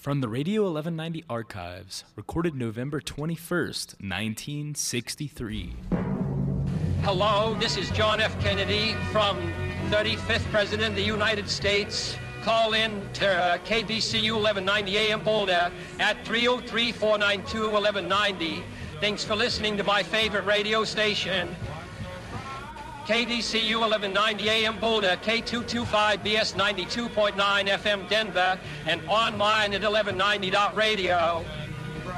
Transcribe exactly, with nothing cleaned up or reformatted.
From the Radio eleven ninety archives, recorded November twenty-first, nineteen sixty-three. Hello, this is John F. Kennedy from thirty-fifth President of the United States. Call in to uh, K D C U eleven ninety A M Boulder at three oh three, four nine two, eleven ninety. Thanks for listening to my favorite radio station. K D C U eleven ninety A M Boulder, K two twenty-five B S ninety-two point nine F M Denver, and online at eleven ninety dot radio.